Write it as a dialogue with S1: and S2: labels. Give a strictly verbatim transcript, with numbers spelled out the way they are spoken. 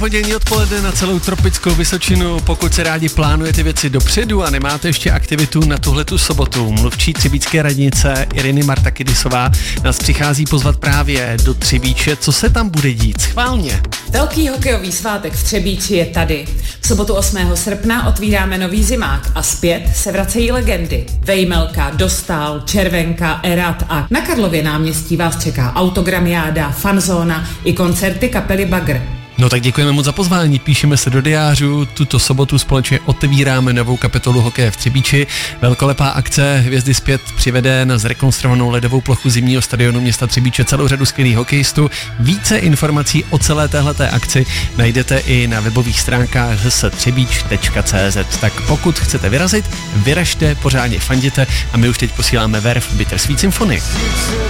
S1: Pondělní odpoledne na celou tropickou Vysočinu. Pokud se rádi plánujete věci dopředu a nemáte ještě aktivitu na tuhletu sobotu, mluvčí třebíčské radnice Iriny Martakidisová nás přichází pozvat právě do Třebíče. Co se tam bude dít? Schválně.
S2: Velký hokejový svátek v Třebíči je tady. V sobotu osmého srpna otvíráme nový zimák a zpět se vracejí legendy. Vejmelka, Dostál, Červenka, Erat a na Karlově náměstí vás čeká autogramiáda, fanzóna i koncerty kapely Bagr.
S1: No tak děkujeme moc za pozvání, píšeme se do diářů, tuto sobotu společně otevíráme novou kapitolu hokeje v Třebíči. Velkolepá akce Hvězdy zpět přivede na zrekonstruovanou ledovou plochu zimního stadionu města Třebíče celou řadu skvělých hokejistů. Více informací o celé téhleté akci najdete i na webových stránkách h s třebíč tečka c z. Tak pokud chcete vyrazit, vyražte, pořádně fanděte a my už teď posíláme Verve Bittersweet Symphony.